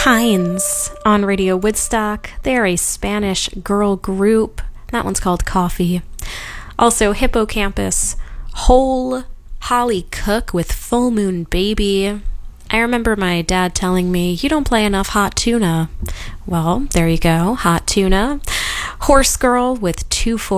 Heinz on Radio Woodstock. They're a Spanish girl group. That one's called Coffee. Also, Hippocampus, Whole, Holly Cook with Full Moon Baby. I remember my dad telling me, you don't play enough Hot Tuna. Well, there you go, Hot Tuna. Horse Girl with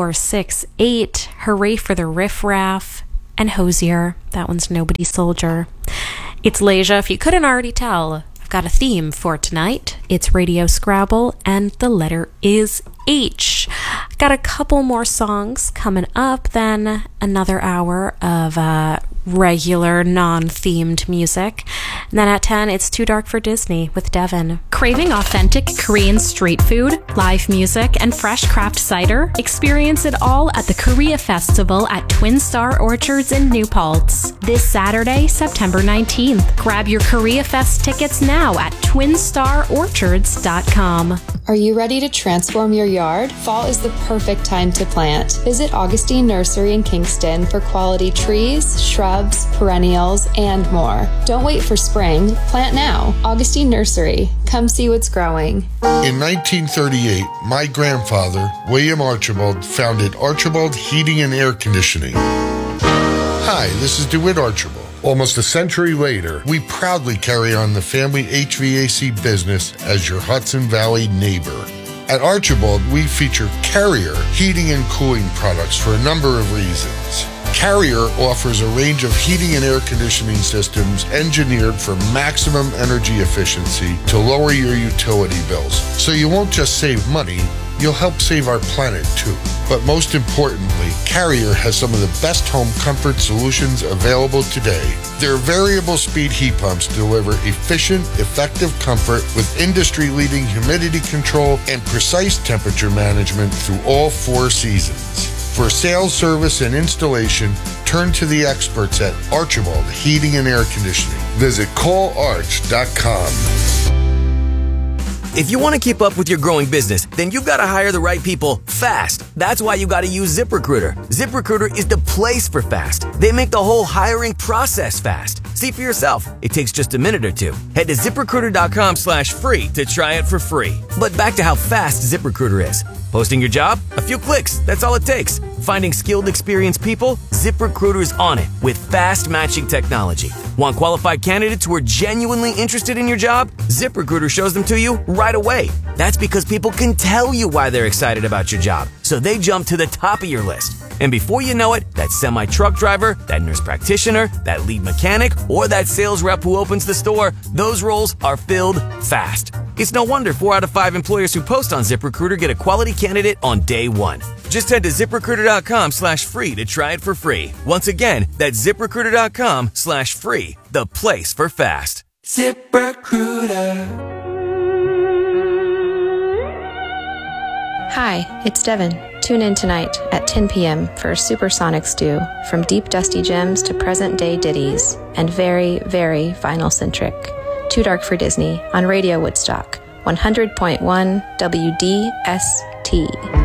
2468, Hooray for the Riff Raff, and Hosier. That one's Nobody Soldier. It's Leisha, if you couldn't already tell. I've got a theme for tonight. It's Radio Scrabble, and the letter is H. Got a couple more songs coming up, then another hour of regular non-themed music. And then at 10, it's Too Dark for Disney with Devin. Craving authentic Korean street food, live music, and fresh craft cider? Experience it all at the Korea Festival at Twin Star Orchards in New Paltz. This Saturday, September 19th. Grab your Korea Fest tickets now at twinstarorchards.com. Are you ready to transform your yard? Fall is the perfect time to plant. Visit Augustine Nursery in Kingston for quality trees, shrubs, perennials, and more. Don't wait for spring. Plant now. Augustine Nursery. Come see what's growing. In 1938, my grandfather, William Archibald, founded Archibald Heating and Air Conditioning. Hi, this is DeWitt Archibald. Almost a century later, we proudly carry on the family HVAC business as your Hudson Valley neighbor. At Archibald, we feature Carrier heating and cooling products for a number of reasons. Carrier offers a range of heating and air conditioning systems engineered for maximum energy efficiency to lower your utility bills. So you won't just save money, you'll help save our planet too. But most importantly, Carrier has some of the best home comfort solutions available today. Their variable speed heat pumps deliver efficient, effective comfort with industry-leading humidity control and precise temperature management through all 4 seasons. For sales, service, and installation, turn to the experts at Archibald Heating and Air Conditioning. Visit callarch.com. If you want to keep up with your growing business, then you've got to hire the right people fast. That's why you got to use ZipRecruiter. ZipRecruiter is the place for fast. They make the whole hiring process fast. See for yourself. It takes just a minute or two. Head to ZipRecruiter.com/free to try it for free. But back to how fast ZipRecruiter is. Posting your job? A few clicks. That's all it takes. Finding skilled, experienced people? ZipRecruiter's on it with fast matching technology. Want qualified candidates who are genuinely interested in your job? ZipRecruiter shows them to you right away. That's because people can tell you why they're excited about your job, so they jump to the top of your list. And before you know it, that semi-truck driver, that nurse practitioner, that lead mechanic, or that sales rep who opens the store, those roles are filled fast. It's no wonder 4 out of 5 employers who post on ZipRecruiter get a quality candidate on day 1. Just head to ZipRecruiter.com/free to try it for free. Once again, that's ZipRecruiter.com/free, the place for fast. ZipRecruiter. Hi, it's Devin. Tune in tonight at 10 p.m. for a supersonic stew from deep dusty gems to present-day ditties and very, very vinyl-centric. Too Dark for Disney on Radio Woodstock, 100.1 WDST.